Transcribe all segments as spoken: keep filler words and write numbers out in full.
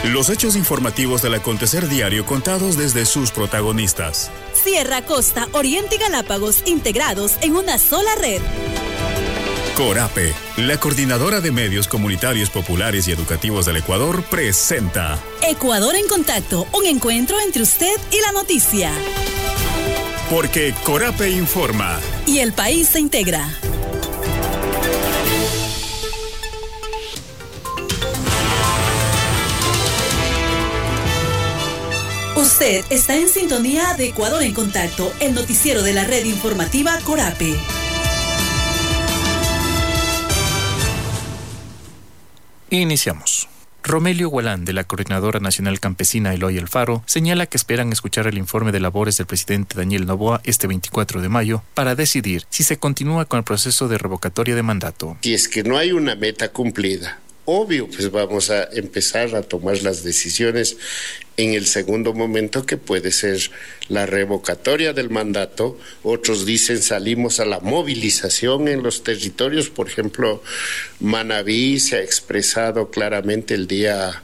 Los hechos informativos del acontecer diario contados desde sus protagonistas. Sierra, Costa, Oriente y Galápagos integrados en una sola red. Corape, la coordinadora de medios comunitarios populares y educativos del Ecuador, presenta Ecuador en Contacto, un encuentro entre usted y la noticia. Porque Corape informa. Y el país se integra. Usted está en sintonía de Ecuador en Contacto, el noticiero de la red informativa Corape. Iniciamos. Romelio Gualán, de la Coordinadora Nacional Campesina Eloy Alfaro, señala que esperan escuchar el informe de labores del presidente Daniel Noboa este veinticuatro de mayo para decidir si se continúa con el proceso de revocatoria de mandato. Si es que no hay una meta cumplida, obvio, pues vamos a empezar a tomar las decisiones en el segundo momento, que puede ser la revocatoria del mandato. Otros dicen salimos a la movilización en los territorios. Por ejemplo, Manabí se ha expresado claramente el día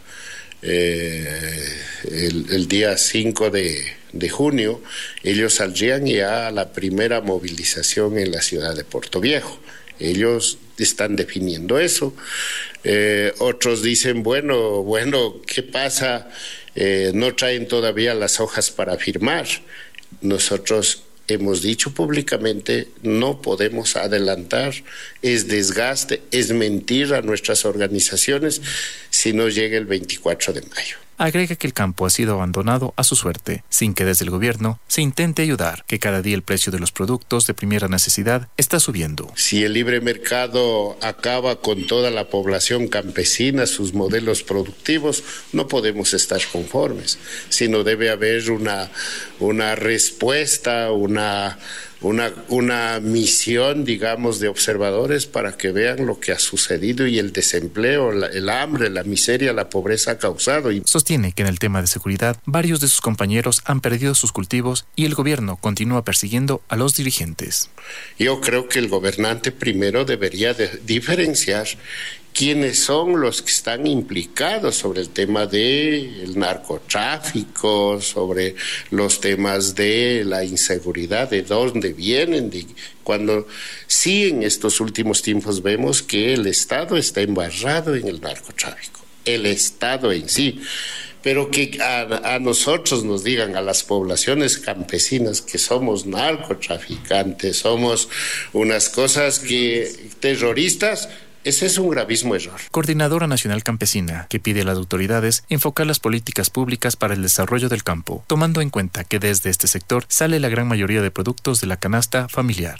eh, el, el día cinco de junio. Ellos saldrían ya a la primera movilización en la ciudad de Puerto Viejo. Ellos están definiendo eso. Eh, otros dicen, bueno, bueno, ¿qué pasa? Eh, no traen todavía las hojas para firmar. Nosotros hemos dicho públicamente, no podemos adelantar, es desgaste, es mentir a nuestras organizaciones si no llega el veinticuatro de mayo. Agrega que el campo ha sido abandonado a su suerte, sin que desde el gobierno se intente ayudar, que cada día el precio de los productos de primera necesidad está subiendo. Si el libre mercado acaba con toda la población campesina, sus modelos productivos, no podemos estar conformes, sino debe haber una, una respuesta, una... Una, una misión, digamos, de observadores para que vean lo que ha sucedido y el desempleo, la, el hambre, la miseria, la pobreza ha causado. Sostiene que en el tema de seguridad, varios de sus compañeros han perdido sus cultivos y el gobierno continúa persiguiendo a los dirigentes. Yo creo que el gobernante primero debería de diferenciar quiénes son los que están implicados sobre el tema del narcotráfico, sobre los temas de la inseguridad, de dónde vienen, de cuando sí en estos últimos tiempos vemos que el Estado está embarrado en el narcotráfico, el Estado en sí. Pero que a, a nosotros nos digan, a las poblaciones campesinas, que somos narcotraficantes, somos unas cosas que terroristas. Ese es un gravísimo error. Coordinadora Nacional Campesina, que pide a las autoridades enfocar las políticas públicas para el desarrollo del campo, tomando en cuenta que desde este sector sale la gran mayoría de productos de la canasta familiar.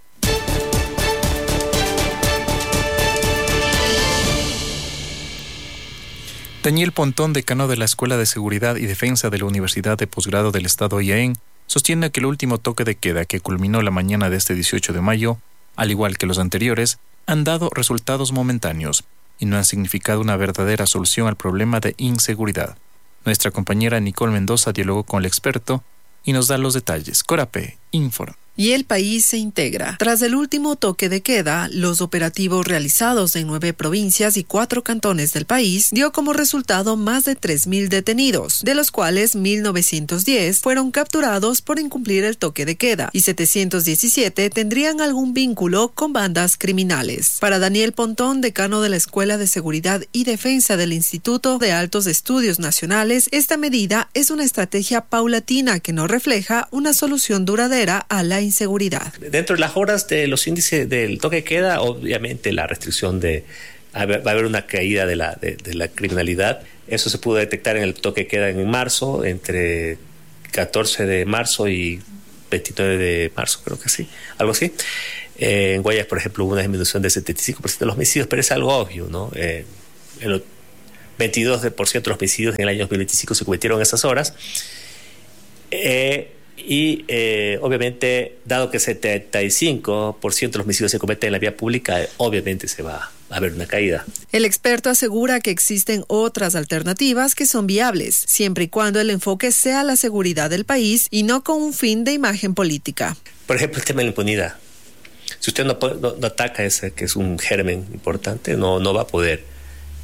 Daniel Pontón, decano de la Escuela de Seguridad y Defensa de la Universidad de Posgrado del Estado I A E N, sostiene que el último toque de queda que culminó la mañana de este dieciocho de mayo, al igual que los anteriores, han dado resultados momentáneos y no han significado una verdadera solución al problema de inseguridad. Nuestra compañera Nicole Mendoza dialogó con el experto y nos da los detalles. Corape informa. Y el país se integra. Tras el último toque de queda, los operativos realizados en nueve provincias y cuatro cantones del país dio como resultado más de tres mil detenidos, de los cuales mil novecientos diez fueron capturados por incumplir el toque de queda y setecientos diecisiete tendrían algún vínculo con bandas criminales. Para Daniel Pontón, decano de la Escuela de Seguridad y Defensa del Instituto de Altos Estudios Nacionales, esta medida es una estrategia paulatina que no refleja una solución duradera a la inseguridad. Dentro de las horas de los índices del toque de queda, obviamente la restricción de va a haber una caída de la, de, de la criminalidad. Eso se pudo detectar en el toque de queda en marzo, entre catorce de marzo y veintinueve de marzo, creo que sí, algo así. Eh, en Guayas, por ejemplo, hubo una disminución del setenta y cinco por ciento de los homicidios, pero es algo obvio, ¿no? Eh, el veintidós por ciento de los homicidios en el año dos mil veinticinco se cometieron en esas horas. Eh, Y eh, obviamente, dado que setenta y cinco por ciento de los homicidios se cometen en la vía pública, eh, obviamente se va a haber una caída. El experto asegura que existen otras alternativas que son viables, siempre y cuando el enfoque sea la seguridad del país y no con un fin de imagen política. Por ejemplo, el tema de la impunidad. Si usted no, no, no ataca ese, que es un germen importante, no, no va a poder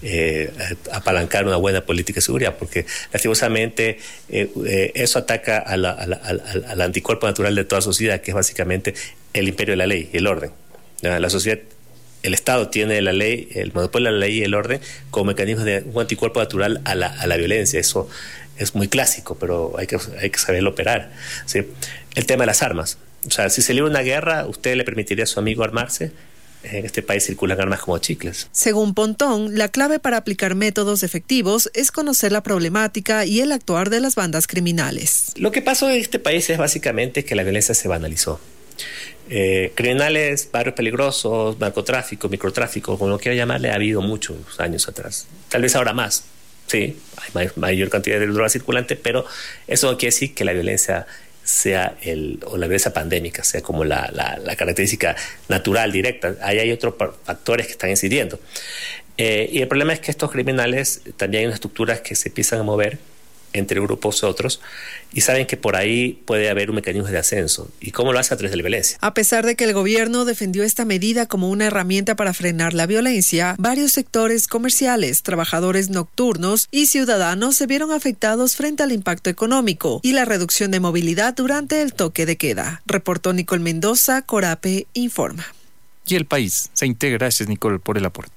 eh, apalancar una buena política de seguridad, porque lastimosamente eh, eh, eso ataca a la, a la, a la, al anticuerpo natural de toda sociedad, que es básicamente el imperio de la ley, el orden. La sociedad, el Estado tiene la ley, el monopolio de la ley y el orden como mecanismos de un anticuerpo natural a la, a la violencia. Eso es muy clásico, pero hay que, hay que saberlo operar, ¿sí? El tema de las armas. O sea, si se libra una guerra, ¿usted le permitiría a su amigo armarse? En este país circulan armas como chicles. Según Pontón, la clave para aplicar métodos efectivos es conocer la problemática y el actuar de las bandas criminales. Lo que pasó en este país es básicamente que la violencia se banalizó. Eh, criminales, barrios peligrosos, narcotráfico, microtráfico, como lo quiera llamarle, ha habido muchos años atrás. Tal vez ahora más, sí, hay may- mayor cantidad de drogas circulante, pero eso no quiere decir que la violencia sea el, o la violencia pandémica sea como la, la, la característica natural, directa. Ahí hay otros factores que están incidiendo. Eh, y el problema es que estos criminales también hay unas estructuras que se empiezan a mover entre grupos y otros, y saben que por ahí puede haber un mecanismo de ascenso. ¿Y cómo lo hace? A través de la violencia. A pesar de que el gobierno defendió esta medida como una herramienta para frenar la violencia, varios sectores comerciales, trabajadores nocturnos y ciudadanos se vieron afectados frente al impacto económico y la reducción de movilidad durante el toque de queda. Reportó Nicole Mendoza, Corape informa. Y el país se integra. Gracias, Nicole, por el aporte.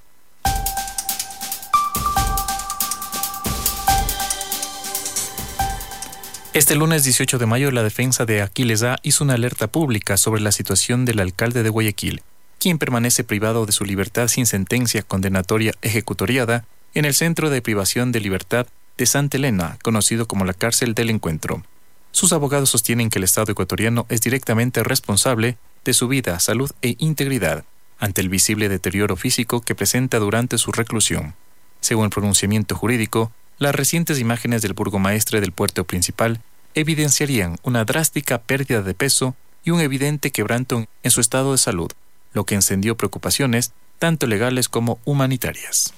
Este lunes dieciocho de mayo, la defensa de Aquiles A hizo una alerta pública sobre la situación del alcalde de Guayaquil, quien permanece privado de su libertad sin sentencia condenatoria ejecutoriada en el Centro de Privación de Libertad de Santa Elena, conocido como la Cárcel del Encuentro. Sus abogados sostienen que el Estado ecuatoriano es directamente responsable de su vida, salud e integridad ante el visible deterioro físico que presenta durante su reclusión. Según el pronunciamiento jurídico, las recientes imágenes del burgomaestre del puerto principal evidenciarían una drástica pérdida de peso y un evidente quebranto en su estado de salud, lo que encendió preocupaciones tanto legales como humanitarias.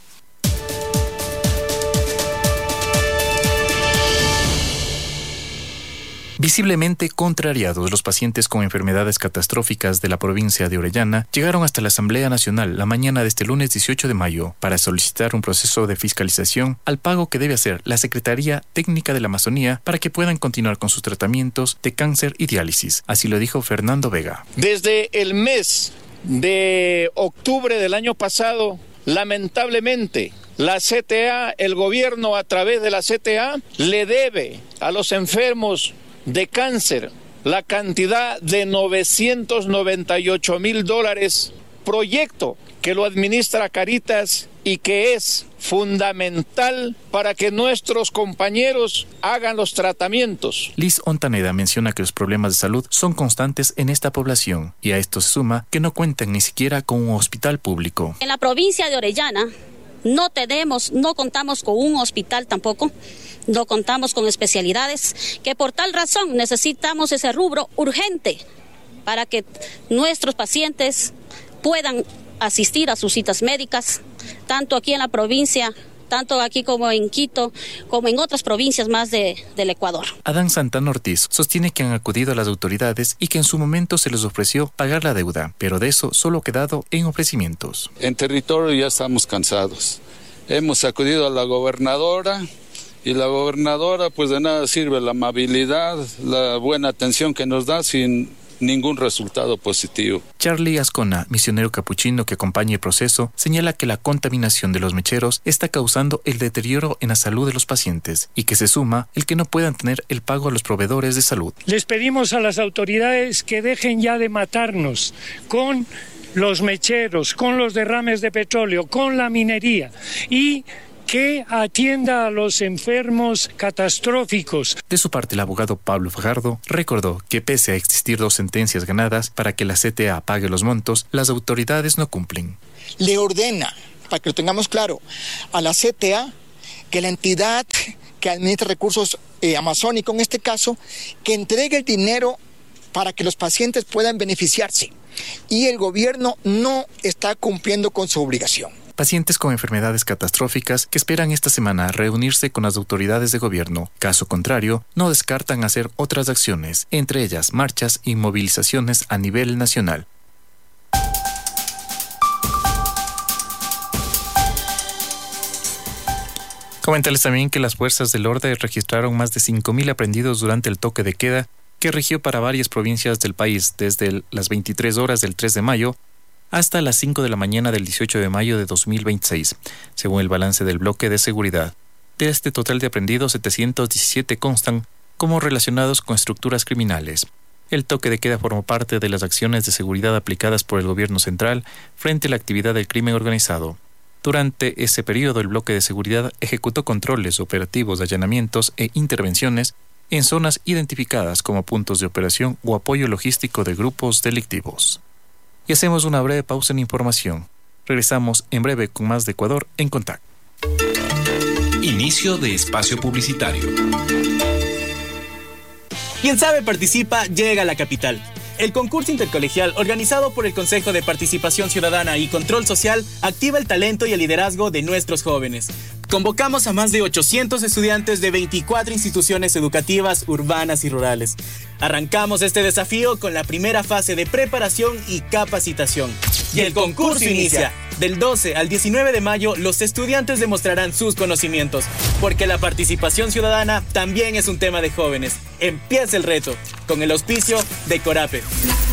Visiblemente contrariados, los pacientes con enfermedades catastróficas de la provincia de Orellana llegaron hasta la Asamblea Nacional la mañana de este lunes dieciocho de mayo para solicitar un proceso de fiscalización al pago que debe hacer la Secretaría Técnica de la Amazonía para que puedan continuar con sus tratamientos de cáncer y diálisis. Así lo dijo Fernando Vega. Desde el mes de octubre del año pasado, lamentablemente, la C T A, el gobierno a través de la C T A, le debe a los enfermos de cáncer la cantidad de novecientos noventa y ocho mil dólares, proyecto que lo administra Caritas y que es fundamental para que nuestros compañeros hagan los tratamientos. Liz Ontaneda menciona que los problemas de salud son constantes en esta población y a esto se suma que no cuentan ni siquiera con un hospital público. En la provincia de Orellana no tenemos, no contamos con un hospital tampoco. No contamos con especialidades, que por tal razón necesitamos ese rubro urgente para que nuestros pacientes puedan asistir a sus citas médicas, tanto aquí en la provincia, tanto aquí como en Quito, como en otras provincias más de, del Ecuador. Adán Santana Ortiz sostiene que han acudido a las autoridades y que en su momento se les ofreció pagar la deuda, pero de eso solo ha quedado en ofrecimientos. En territorio ya estamos cansados. Hemos acudido a la gobernadora, y la gobernadora, pues de nada sirve la amabilidad, la buena atención que nos da sin ningún resultado positivo. Charlie Ascona, misionero capuchino que acompaña el proceso, señala que la contaminación de los mecheros está causando el deterioro en la salud de los pacientes y que se suma el que no puedan tener el pago a los proveedores de salud. Les pedimos a las autoridades que dejen ya de matarnos con los mecheros, con los derrames de petróleo, con la minería y que atienda a los enfermos catastróficos. De su parte, el abogado Pablo Fajardo recordó que pese a existir dos sentencias ganadas para que la C T A pague los montos, las autoridades no cumplen. Le ordena, para que lo tengamos claro, a la C T A que la entidad que administra recursos eh, amazónicos, en este caso, que entregue el dinero para que los pacientes puedan beneficiarse. Y el gobierno no está cumpliendo con su obligación. Pacientes con enfermedades catastróficas que esperan esta semana reunirse con las autoridades de gobierno. Caso contrario, no descartan hacer otras acciones, entre ellas marchas y movilizaciones a nivel nacional. Comentarles también que las fuerzas del orden registraron más de cinco mil aprendidos durante el toque de queda que rigió para varias provincias del país desde las veintitrés horas del tres de mayo hasta las cinco de la mañana del dieciocho de mayo de dos mil veintiséis, según el balance del bloque de seguridad. De este total de aprendidos, setecientos diecisiete constan como relacionados con estructuras criminales. El toque de queda formó parte de las acciones de seguridad aplicadas por el gobierno central frente a la actividad del crimen organizado. Durante ese periodo, el bloque de seguridad ejecutó controles operativos, allanamientos e intervenciones en zonas identificadas como puntos de operación o apoyo logístico de grupos delictivos. Y hacemos una breve pausa en información. Regresamos en breve con más de Ecuador en Contacto. Inicio de espacio publicitario. Quien sabe participa, llega a la capital. El concurso intercolegial organizado por el Consejo de Participación Ciudadana y Control Social activa el talento y el liderazgo de nuestros jóvenes. Convocamos a más de ochocientos estudiantes de veinticuatro instituciones educativas urbanas y rurales. Arrancamos este desafío con la primera fase de preparación y capacitación. Y el concurso inicia. Del doce al diecinueve de mayo, los estudiantes demostrarán sus conocimientos, porque la participación ciudadana también es un tema de jóvenes. Empieza el reto, con el auspicio de Corape.